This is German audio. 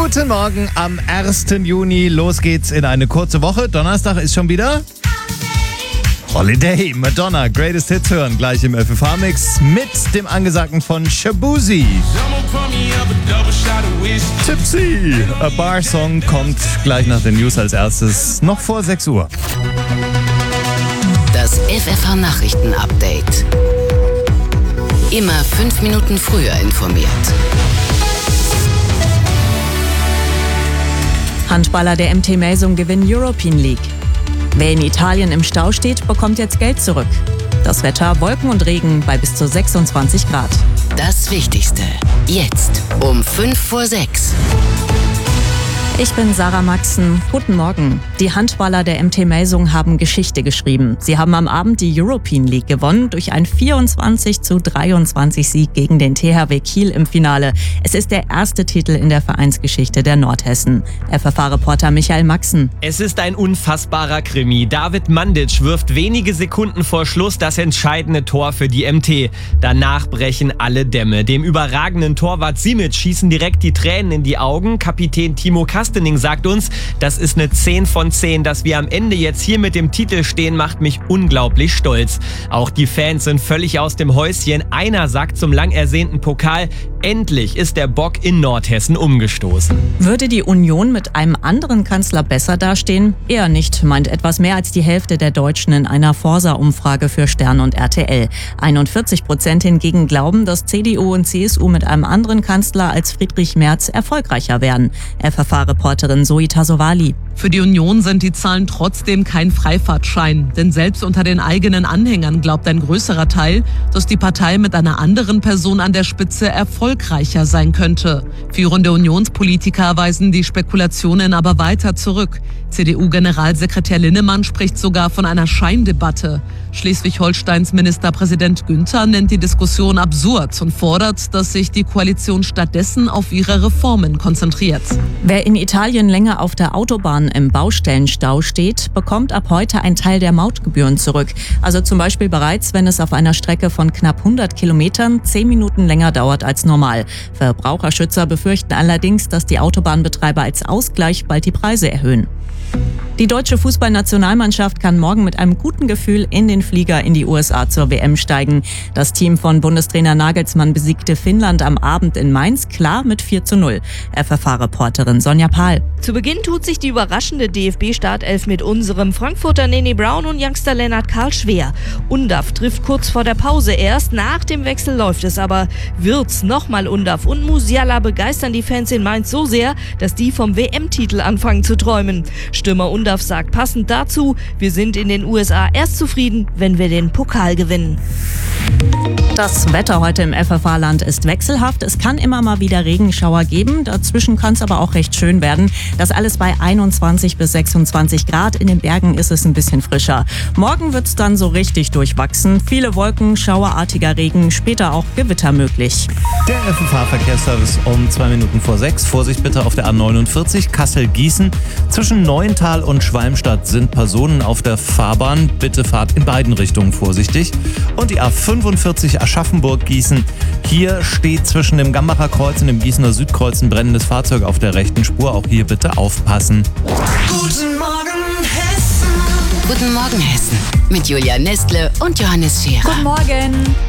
Guten Morgen am 1. Juni. Los geht's in eine kurze Woche. Donnerstag ist schon wieder Holiday. Madonna, Greatest Hits hören gleich im FFH-Mix mit dem Angesagten von Shaboozey. Tipsy, a Bar-Song, kommt gleich nach den News als erstes, noch vor 6 Uhr. Das FFH-Nachrichten-Update. Immer 5 Minuten früher informiert. Handballer der MT Melsung gewinnen European League. Wer in Italien im Stau steht, bekommt jetzt Geld zurück. Das Wetter, Wolken und Regen bei bis zu 26 Grad. Das Wichtigste jetzt um 5 vor 6. Ich bin Sarah Maxen. Guten Morgen. Die Handballer der MT Melsung haben Geschichte geschrieben. Sie haben am Abend die European League gewonnen durch einen 24:23 Sieg gegen den THW Kiel im Finale. Es ist der erste Titel in der Vereinsgeschichte der Nordhessen. FFH-Reporter Michael Maxen. Es ist ein unfassbarer Krimi. David Mandic wirft wenige Sekunden vor Schluss das entscheidende Tor für die MT. Danach brechen alle Dämme. Dem überragenden Torwart Simic schießen direkt die Tränen in die Augen. Kapitän Timo Kastening sagt uns, das ist eine 10 von 10. Dass wir am Ende jetzt hier mit dem Titel stehen, macht mich unglaublich stolz. Auch die Fans sind völlig aus dem Häuschen. Einer sagt zum lang ersehnten Pokal, endlich ist der Bock in Nordhessen umgestoßen. Würde die Union mit einem anderen Kanzler besser dastehen? Eher nicht, meint etwas mehr als die Hälfte der Deutschen in einer Forsa-Umfrage für Stern und RTL. 41% hingegen glauben, dass CDU und CSU mit einem anderen Kanzler als Friedrich Merz erfolgreicher werden. FFH-Reporterin Zoe Tasovali. Für die Union sind die Zahlen trotzdem kein Freifahrtschein. Denn selbst unter den eigenen Anhängern glaubt ein größerer Teil, dass die Partei mit einer anderen Person an der Spitze erfolgreicher sein könnte. Führende Unionspolitiker weisen die Spekulationen aber weiter zurück. CDU-Generalsekretär Linnemann spricht sogar von einer Scheindebatte. Schleswig-Holsteins Ministerpräsident Günther nennt die Diskussion absurd und fordert, dass sich die Koalition stattdessen auf ihre Reformen konzentriert. Wer in Italien länger auf der Autobahn im Baustellenstau steht, bekommt ab heute einen Teil der Mautgebühren zurück. Also zum Beispiel bereits, wenn es auf einer Strecke von knapp 100 Kilometern 10 Minuten länger dauert als normal. Verbraucherschützer befürchten allerdings, dass die Autobahnbetreiber als Ausgleich bald die Preise erhöhen. Die deutsche Fußballnationalmannschaft kann morgen mit einem guten Gefühl in den Flieger in die USA zur WM steigen. Das Team von Bundestrainer Nagelsmann besiegte Finnland am Abend in Mainz klar mit 4:0. FFH-Reporterin Sonja Pahl. Zu Beginn tut sich die überraschende DFB-Startelf mit unserem Frankfurter Nene Brown und Youngster Lennart Karl schwer. Undav trifft kurz vor der Pause erst, nach dem Wechsel läuft es aber. Wirtz, nochmal Undav und Musiala begeistern die Fans in Mainz so sehr, dass die vom WM-Titel anfangen zu träumen. Stürmer Undav sagt passend dazu, wir sind in den USA erst zufrieden, wenn wir den Pokal gewinnen. Das Wetter heute im FFH-Land ist wechselhaft. Es kann immer mal wieder Regenschauer geben. Dazwischen kann es aber auch recht schön werden. Das alles bei 21 bis 26 Grad. In den Bergen ist es ein bisschen frischer. Morgen wird es dann so richtig durchwachsen. Viele Wolken, schauerartiger Regen, später auch Gewitter möglich. Der FFH-Verkehrsservice um 2 Minuten vor 6. Vorsicht bitte auf der A49 Kassel-Gießen. Zwischen Neuental und Schwalmstadt sind Personen auf der Fahrbahn. Bitte fahrt in beiden Richtungen vorsichtig. Und die A45 Aschaffenburg-Gießen. Hier steht zwischen dem Gambacher Kreuz und dem Gießener Südkreuz ein brennendes Fahrzeug auf der rechten Spur. Auch hier bitte aufpassen. Guten Morgen Hessen. Guten Morgen Hessen. Mit Julia Nestle und Johannes Scherer. Guten Morgen.